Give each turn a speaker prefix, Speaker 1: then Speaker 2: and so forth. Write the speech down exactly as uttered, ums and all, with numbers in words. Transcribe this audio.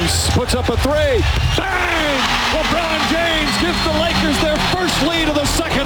Speaker 1: James puts up a three. Bang! LeBron James gives the Lakers their first lead of the second